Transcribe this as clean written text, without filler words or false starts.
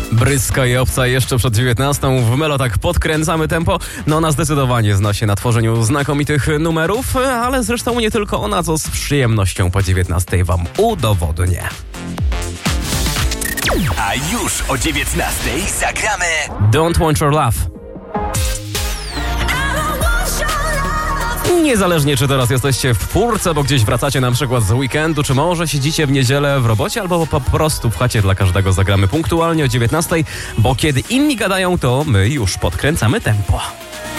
Bryska i Obca jeszcze przed 19. W Melo tak podkręcamy tempo. No ona zdecydowanie zna się na tworzeniu znakomitych numerów, ale zresztą nie tylko ona, co z przyjemnością po 19 wam udowodnię. A już o 19 zagramy Don't Want Your Love. Niezależnie, czy teraz jesteście w furce, bo gdzieś wracacie na przykład z weekendu, czy może siedzicie w niedzielę w robocie, albo po prostu w chacie, dla każdego zagramy punktualnie o 19, bo kiedy inni gadają, to my już podkręcamy tempo.